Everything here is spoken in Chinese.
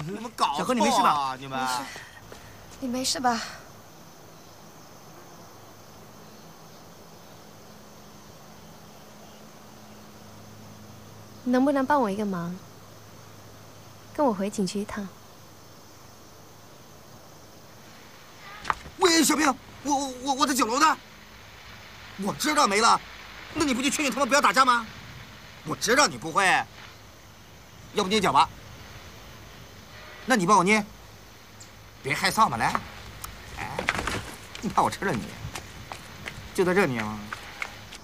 你们搞小何，你没事吧？ 你们没事，你没事吧？能不能帮我一个忙？跟我回景区一趟。 喂，小平，我的酒楼呢？我知道没了，那你不去劝劝他们不要打架吗？我知道你不会，要不捏脚吧？那你帮我捏，别害臊嘛，来，哎，你怕我吃了你？就在这捏吗？